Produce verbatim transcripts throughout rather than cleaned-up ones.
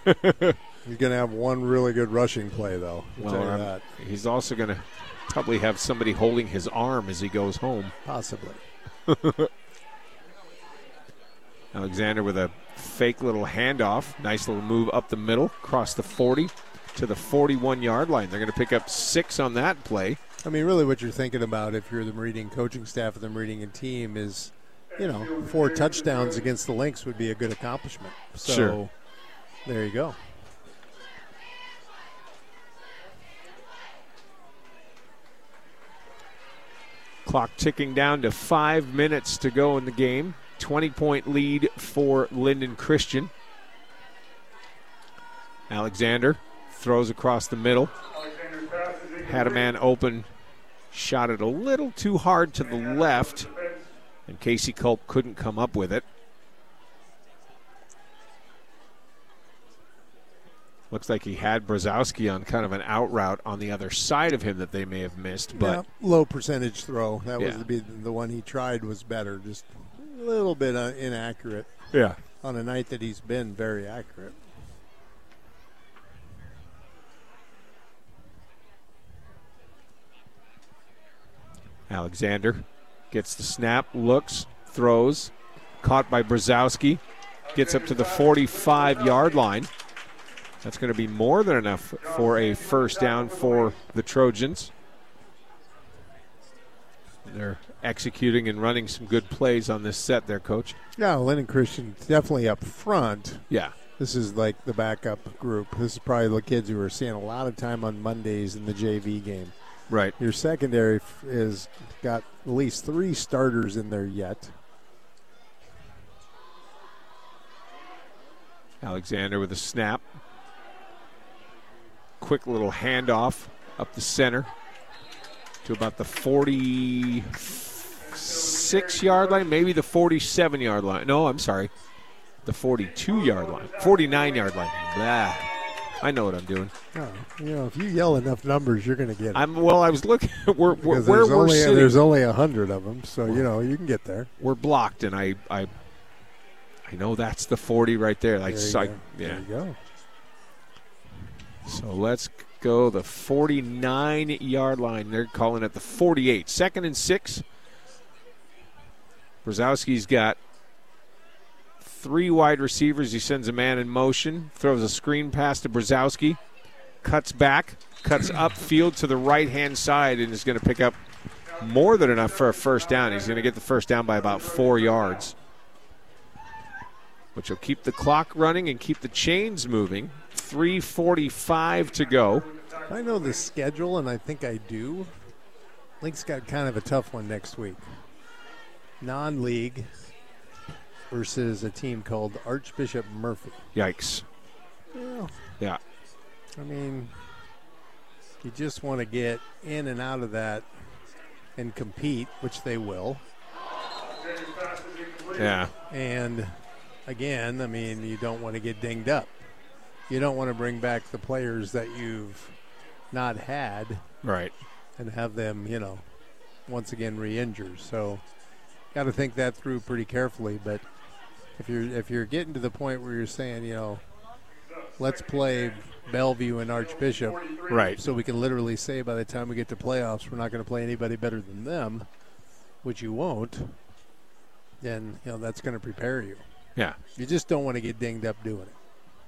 He's going to have one really good rushing play, though. I'll Well, tell you um, that. he's also going to probably have somebody holding his arm as he goes home. Possibly. Alexander with a fake little handoff. Nice little move up the middle, across the forty to the forty-one-yard line. They're going to pick up six on that play. I mean, really what you're thinking about if you're the Meridian coaching staff and the Meridian team is, you know, four touchdowns against the Lynx would be a good accomplishment. So Sure. There you go. Clock ticking down to five minutes to go in the game. twenty-point lead for Linden Christian. Alexander throws across the middle. Had a man open. Shot it a little too hard to the left. And Casey Culp couldn't come up with it. Looks like he had Brzezowski on kind of an out route on the other side of him that they may have missed. But yeah, low percentage throw. That Yeah. was the, the one he tried was better. Just a little bit uh, inaccurate yeah, on a night that he's been very accurate. Alexander gets the snap, looks, throws, caught by Brzezowski, gets up to the forty-five-yard line. That's going to be more than enough for a first down for the Trojans. They're executing and running some good plays on this set there, Coach. Yeah, Linden Christian definitely up front. Yeah. This is like the backup group. This is probably the kids who are seeing a lot of time on Mondays in the J V game. Right. Your secondary f- is got at least three starters in there yet. Alexander with a snap. Quick little handoff up the center to about the forty-six-yard line, maybe the forty-seven-yard line. No, I'm sorry, the forty-two-yard line, forty-nine-yard line. Blah. I know what I'm doing. Oh, you know, if you yell enough numbers, you're going to get it. I'm well. I was looking where, where, Because where there's we're only, sitting. There's only a hundred of them, so you know you can get there. We're blocked, and I, I, I know that's the forty right there. Like, There you so go. I, yeah. There you go. So let's go the forty-nine-yard line. They're calling it the forty-eight. Second and six. Brzezowski's got three wide receivers. He sends a man in motion, throws a screen pass to Brzezowski, cuts back, cuts upfield to the right-hand side, and is going to pick up more than enough for a first down. He's going to get the first down by about four yards, which will keep the clock running and keep the chains moving. three forty-five to go. I know the schedule, and I think I do. Link's got kind of a tough one next week. Non-league versus a team called Archbishop Murphy. Yikes. Well, Yeah. I mean, you just want to get in and out of that and compete, which they will. Yeah. And again, I mean, you don't want to get dinged up. You don't want to bring back the players that you've not had Right. and have them, you know, once again re-injured. So, got to think that through pretty carefully. But if you're if you're getting to the point where you're saying, you know, let's play Bellevue and Archbishop, Right. so we can literally say by the time we get to playoffs, we're not going to play anybody better than them, which you won't. Then you know that's going to prepare you. Yeah. You just don't want to get dinged up doing it.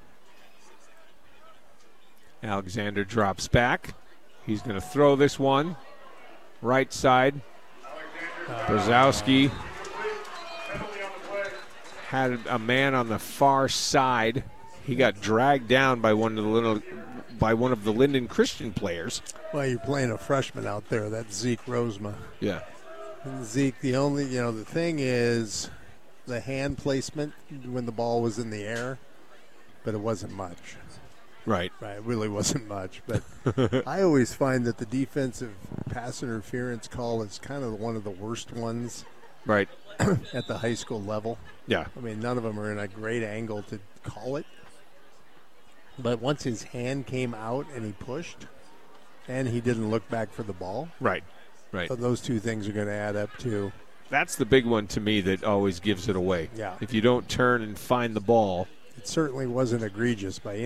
Alexander drops back. He's going to throw this one. Right side. Brzezowski had a man on the far side. He got dragged down by one of the little, by one of the Linden Christian players. Well, you're playing a freshman out there. That's Zeke Rosema. Yeah. And Zeke, the only, you know, the thing is the hand placement when the ball was in the air, but it wasn't much. Right. Right, it really wasn't much. But I always find that the defensive pass interference call is kind of one of the worst ones Right. at the high school level. Yeah. I mean, none of them are in a great angle to call it. But once his hand came out and he pushed, and he didn't look back for the ball. Right. Right. So those two things are going to add up to. That's the big one to me that always gives it away. Yeah. If you don't turn and find the ball. It certainly wasn't egregious by